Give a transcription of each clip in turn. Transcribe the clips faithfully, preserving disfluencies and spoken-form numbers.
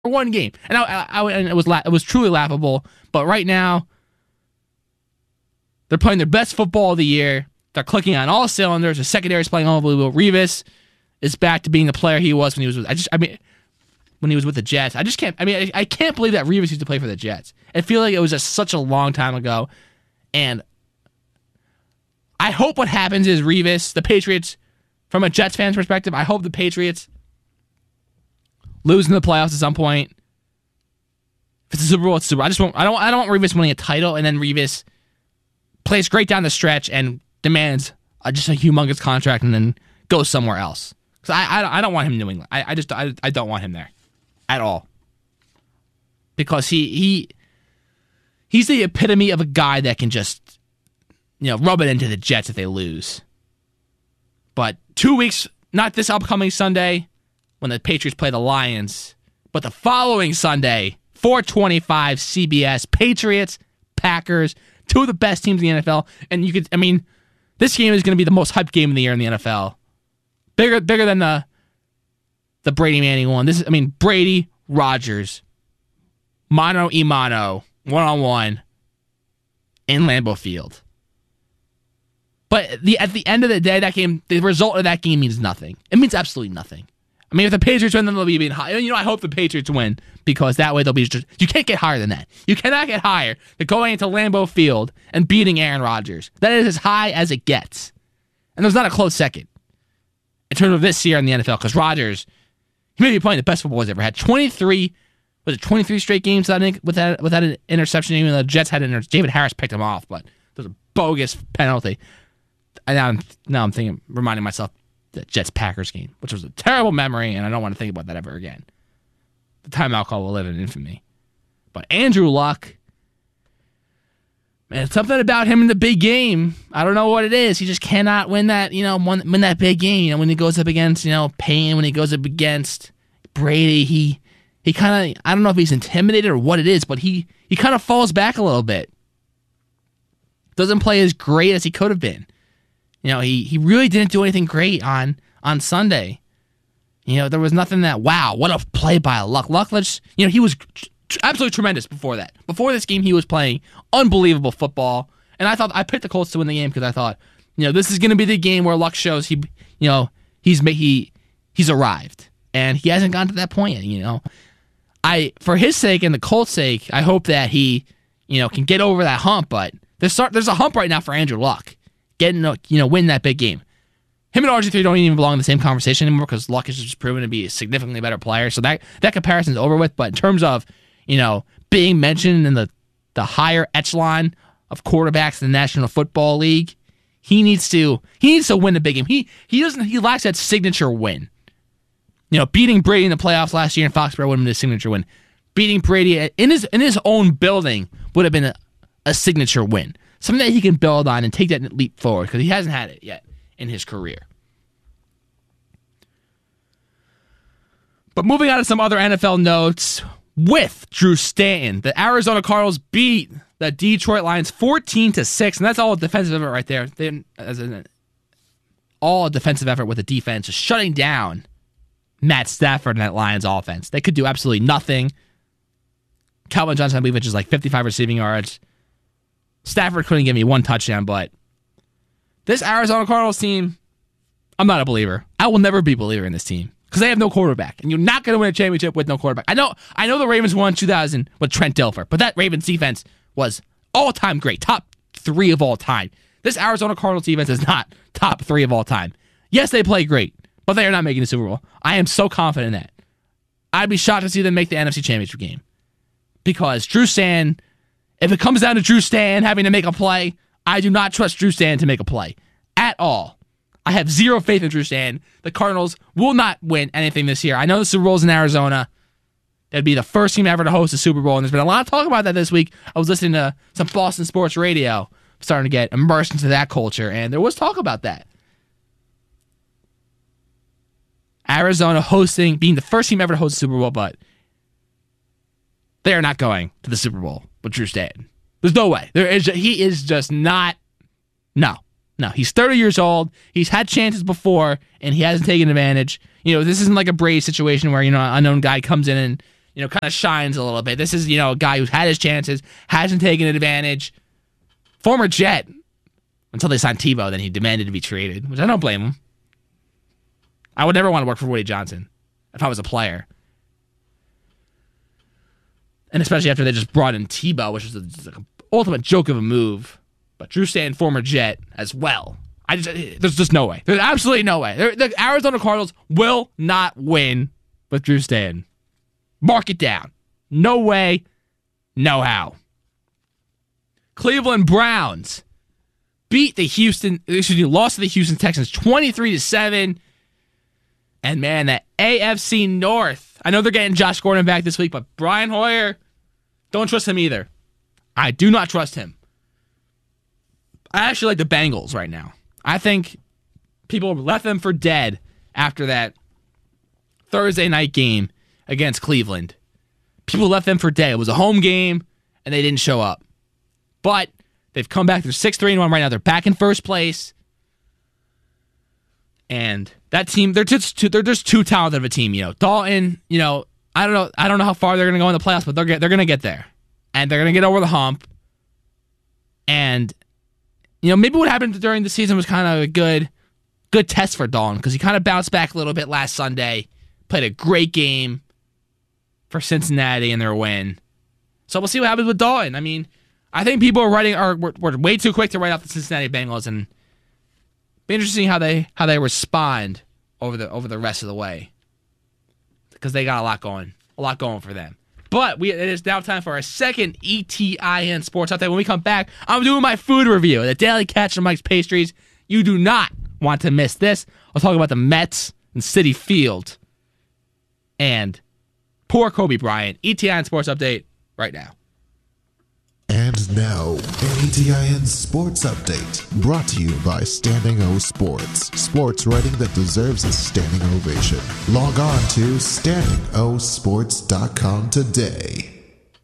for one game, and I, I, I and it was la- it was truly laughable. But right now, they're playing their best football of the year. They're clicking on all cylinders. The secondary is playing unbelievable. Revis is back to being the player he was when he was with. I just, I mean, when he was with the Jets. I just can't. I mean, I, I can't believe that Revis used to play for the Jets. I feel like it was just such a long time ago, and I hope what happens is Revis, the Patriots, from a Jets fan's perspective, I hope the Patriots lose in the playoffs at some point. If it's a Super Bowl, it's Super Bowl. I just won't. I don't. I don't want Revis winning a title, and then Revis plays great down the stretch and demands a, just a humongous contract, and then goes somewhere else. Because I, I, I don't want him in New England. I, I just, I, I don't want him there at all. Because he, he, he's the epitome of a guy that can just, you know, rub it into the Jets if they lose. But two weeks, not this upcoming Sunday, when the Patriots play the Lions, but the following Sunday, four twenty-five C B S, Patriots, Packers, two of the best teams in the N F L. And you could, I mean, this game is going to be the most hyped game of the year in the N F L. Bigger, bigger than the the Brady Manning one. This is, I mean, Brady, Rodgers, mano y mano, one on one, in Lambeau Field. But the at the end of the day, that game, the result of that game means nothing. It means absolutely nothing. I mean, if the Patriots win, then they'll be even higher. You know, I hope the Patriots win because that way they'll be just. You can't get higher than that. You cannot get higher than going into Lambeau Field and beating Aaron Rodgers. That is as high as it gets, and there's not a close second in terms of this year in the N F L, because Rodgers, he may be playing the best football he's ever had. twenty-three, was it twenty-three straight games without, without, without an interception? Even though the Jets had an interception. David Harris picked him off, but it was a bogus penalty. And now I'm, now I'm thinking, reminding myself, the Jets-Packers game, which was a terrible memory, and I don't want to think about that ever again. The timeout call will live in infamy. But Andrew Luck, man, something about him in the big game. I don't know what it is. He just cannot win that, you know, win, win that big game. You know, when he goes up against, you know, Payne, when he goes up against Brady, he he kind of, I don't know if he's intimidated or what it is, but he he kind of falls back a little bit. Doesn't play as great as he could have been. You know, he he really didn't do anything great on on Sunday. You know, there was nothing that, wow, what a play by Luck. Luck, let's, you know, he was tr- absolutely tremendous before that. Before this game, he was playing unbelievable football. And I thought, I picked the Colts to win the game because I thought, you know, this is going to be the game where Luck shows he, you know, he's he he's arrived. And he hasn't gotten to that point yet, you know. I, for his sake and the Colts' sake, I hope that he, you know, can get over that hump. But there's there's a hump right now for Andrew Luck. Getting, you know, win that big game. Him and R G three don't even belong in the same conversation anymore because Luck has just proven to be a significantly better player. So that that comparison's over with. But in terms of, you know, being mentioned in the, the higher echelon of quarterbacks in the National Football League, he needs to he needs to win the big game. He he doesn't he lacks that signature win. You know, beating Brady in the playoffs last year in Foxborough would have been his signature win. Beating Brady in his in his own building would have been a, a signature win. Something that he can build on and take that leap forward because he hasn't had it yet in his career. But moving on to some other N F L notes, with Drew Stanton, the Arizona Cardinals beat the Detroit Lions fourteen to six, and that's all a defensive effort right there. They, as an, all a defensive effort with the defense, just shutting down Matt Stafford and that Lions offense. They could do absolutely nothing. Calvin Johnson, I believe, which is like fifty-five receiving yards. Stafford couldn't give me one touchdown, but this Arizona Cardinals team, I'm not a believer. I will never be a believer in this team because they have no quarterback, and you're not going to win a championship with no quarterback. I know I know the Ravens won two thousand with Trent Dilfer, but that Ravens defense was all-time great, top three of all time. This Arizona Cardinals defense is not top three of all time. Yes, they play great, but they are not making the Super Bowl. I am so confident in that. I'd be shocked to see them make the N F C Championship game because Drew Stanton, if it comes down to Drew Stanton having to make a play, I do not trust Drew Stanton to make a play at all. I have zero faith in Drew Stanton. The Cardinals will not win anything this year. I know the Super Bowl's in Arizona. That'd be the first team ever to host a Super Bowl, and there's been a lot of talk about that this week. I was listening to some Boston sports radio, starting to get immersed into that culture, and there was talk about that. Arizona hosting, being the first team ever to host a Super Bowl, but they are not going to the Super Bowl with Drew Stanton. There's no way. There is. He is just not. No. No. He's thirty years old. He's had chances before, and he hasn't taken advantage. You know, this isn't like a Brady situation where, you know, an unknown guy comes in and you know, kind of shines a little bit. This is, you know, a guy who's had his chances, hasn't taken advantage. Former Jet, until they signed Tebow, then he demanded to be traded, which I don't blame him. I would never want to work for Woody Johnson if I was a player. And especially after they just brought in Tebow, which was a, just like an ultimate joke of a move. But Drew Stanton, former Jet, as well. I just There's just no way. There's absolutely no way. The Arizona Cardinals will not win with Drew Stanton. Mark it down. No way, no how. Cleveland Browns beat the Houston, excuse me, lost to the Houston Texans twenty-three to seven. And man, that A F C North. I know they're getting Josh Gordon back this week, but Brian Hoyer, don't trust him either. I do not trust him. I actually like the Bengals right now. I think people left them for dead after that Thursday night game against Cleveland. People left them for dead. It was a home game, and they didn't show up. But they've come back. They're six three and one right now. They're back in first place. And that team, they're just too, they're just too talented of a team. You know, Dalton. You know, I don't know. I don't know how far they're going to go in the playoffs, but they're get, they're going to get there, and they're going to get over the hump. And you know, maybe what happened during the season was kind of a good, good test for Dalton because he kind of bounced back a little bit last Sunday, played a great game for Cincinnati in their win. So we'll see what happens with Dalton. I mean, I think people are writing are were, were way too quick to write off the Cincinnati Bengals, and be interesting how they how they respond over the over the rest of the way because they got a lot going, a lot going for them. But we, it is now time for our second E T I N Sports Update. When we come back, I'm doing my food review, the Daily Catch from Mike's Pastries. You do not want to miss this. I'll talk about the Mets and Citi Field and poor Kobe Bryant. E T I N Sports Update right now. And now, an E T I N Sports Update, brought to you by Standing O Sports. Sports writing that deserves a standing ovation. Log on to standing o sports dot com today.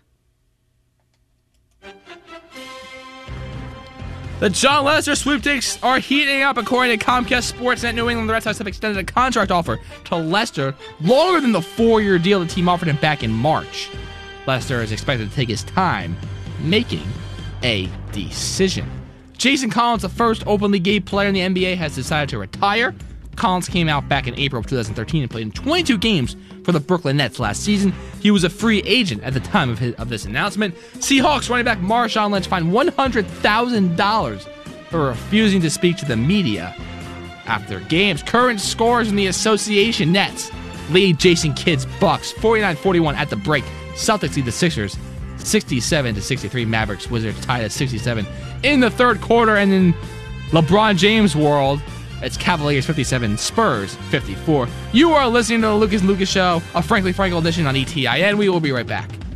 The John Lester sweepstakes are heating up according to Comcast Sportsnet. New England, the Red Sox have extended a contract offer to Lester longer than the four-year deal the team offered him back in March. Lester is expected to take his time making a decision. Jason Collins, the first openly gay player in the N B A, has decided to retire. Collins came out back in April of twenty thirteen and played in twenty-two games for the Brooklyn Nets last season. He was a free agent at the time of, his, of this announcement. Seahawks running back Marshawn Lynch fined one hundred thousand dollars for refusing to speak to the media after games. Current scores in the association: Nets lead Jason Kidd's Bucks forty-nine forty-one at the break. Celtics lead the Sixers sixty-seven to sixty-three. Mavericks Wizards tied at sixty-seven in the third quarter. And in LeBron James world, it's Cavaliers fifty-seven, Spurs fifty-four. You are listening to the Lucas and Lucas Show, a Frankly Frankel edition on E T I N. We will be right back.